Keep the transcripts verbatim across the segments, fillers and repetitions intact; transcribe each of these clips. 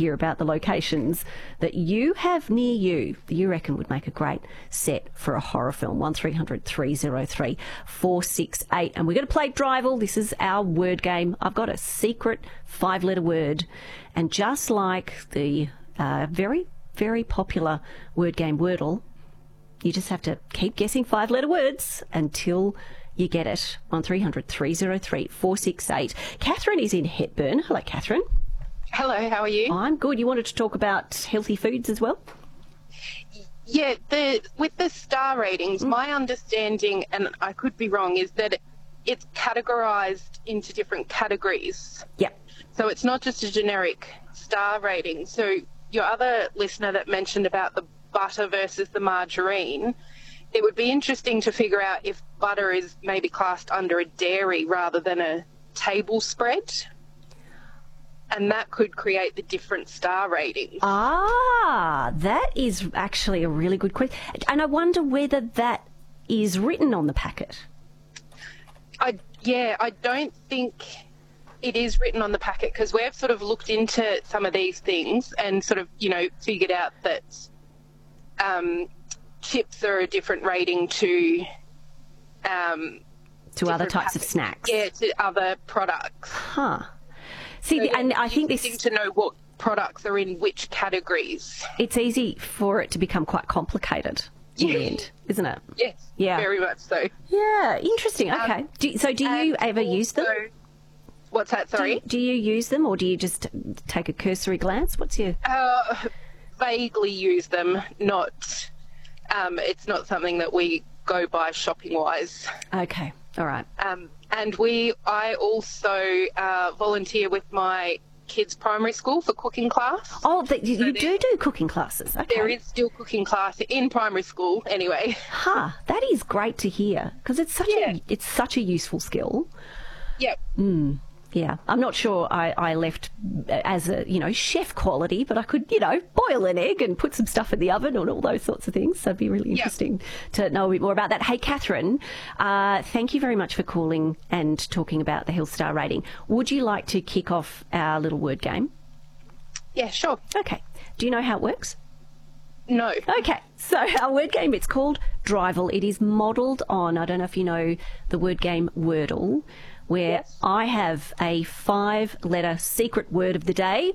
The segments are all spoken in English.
hear about the locations that you have near you that you reckon would make a great set for a horror film. one three hundred three oh three four six eight. And we're going to play Drivel. This is our word game. I've got a secret five-letter word. And just like the uh, very, very popular word game Wordle, you just have to keep guessing five-letter words until you get it. one three hundred three oh three four six eight. Catherine is in Hepburn. Hello, Catherine. Hello, how are you? I'm good. You wanted to talk about healthy foods as well? Yeah, the with the star ratings, mm. my understanding, and I could be wrong, is that it's categorised into different categories. Yeah. So it's not just a generic star rating. So your other listener that mentioned about the butter versus the margarine, it would be interesting to figure out if butter is maybe classed under a dairy rather than a table spread. And that could create the different star ratings. Ah, that is actually a really good question. And I wonder whether that is written on the packet. I Yeah, I don't think it is written on the packet because we've sort of looked into some of these things and sort of, you know, figured out that um, chips are a different rating to... Um, to other types of snacks. Yeah, to other products. Huh. See, so the, and I think this... to know what products are in which categories. It's easy for it to become quite complicated in yeah. the end, isn't it? Yes, yeah. very much so. Yeah, interesting. Okay. Um, do, so do you ever also, use them? What's that, sorry? Do, do you use them or do you just take a cursory glance? What's your... Uh, vaguely use them, not... Um, it's not something that we go by shopping-wise. Okay, all right. Um, and we, I also uh, volunteer with my kids' primary school for cooking class. Oh, the, you, so you do do cooking classes. Okay. There is still cooking class in primary school, anyway. Huh, that is great to hear because it's such yeah. a it's such a useful skill. Yep. Mm. Yeah, I'm not sure I, I left as a, you know, chef quality, but I could, you know, boil an egg and put some stuff in the oven and all those sorts of things. So it'd be really interesting yep. to know a bit more about that. Hey, Catherine, uh, thank you very much for calling and talking about the Health Star rating. Would you like to kick off our little word game? Yeah, sure. Okay. Do you know how it works? No. Okay, so our word game, it's called Drivel. It is modelled on, I don't know if you know the word game Wordle, where yes. I have a five-letter secret word of the day,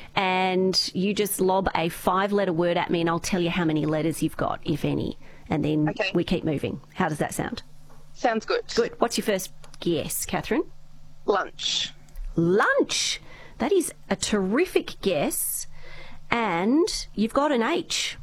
and you just lob a five-letter word at me, and I'll tell you how many letters you've got, if any, and then okay. we keep moving. How does that sound? Sounds good. Good. What's your first guess, Catherine? Lunch. Lunch. That is a terrific guess, and you've got an H.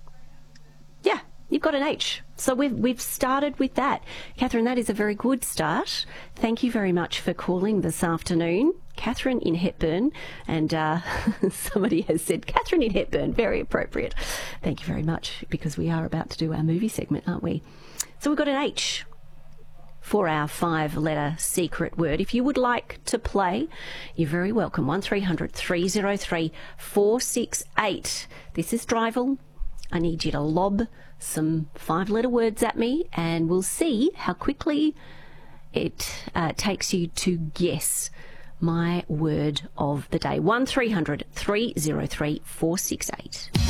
Yeah. You've got an H. So we've, we've started with that. Catherine, that is a very good start. Thank you very much for calling this afternoon. Catherine in Hepburn. And uh, somebody has said, Catherine in Hepburn, very appropriate. Thank you very much, because we are about to do our movie segment, aren't we? So we've got an H for our five-letter secret word. If you would like to play, you're very welcome. one three hundred three oh three four six eight. This is Drivel. I need you to lob some five-letter words at me, and we'll see how quickly it uh, takes you to guess my word of the day. one three hundred three oh three four six eight.